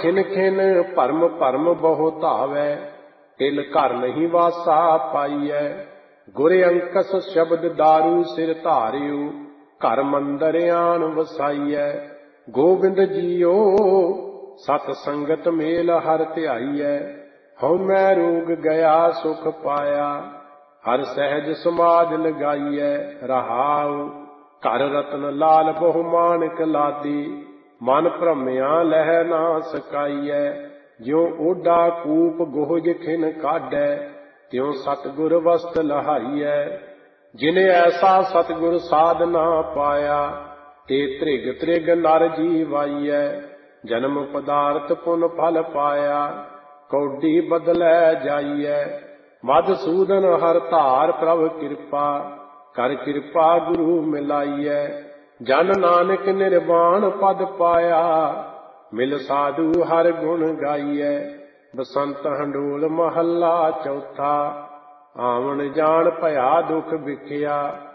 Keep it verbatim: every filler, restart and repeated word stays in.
खिन खिन भरम भरम बहु धावै, तिल घर नहीं वासा पाइयै। गुर अंकस शब्द दारू सिर धारियो, घर मंदर आन वसाइयै। गोबिंद जीओ सत संगत मेल हर ध्याइयै, हਉ मैं रोग गया सुख पाया, हर सहज समाज लगाइयै। रहाउ घर रतन लाल बहु मानक लादी, मन भ्रमिया लह ना सकाइयै। ज्यों ओडा कूप गोहज खिन काढै, त्यों सतगुर वस्त लहाइयै। जिने ऐसा सतगुर साध ना पाया, ते त्रिग त्रिग नर जीवाइयै। जन्म पदार्थ पुन फल पाया, कौडी बदलै जाइयै। मधुसूदन हर धार प्रभ कृपा, कर कृपा गुरु मिलाइयै। जन नानक निर्वाण पद पाया, मिल साधु हर गुण गाइयै। बसंत हंडोल महला चौथा, आवन जान भया दुख बिखिया।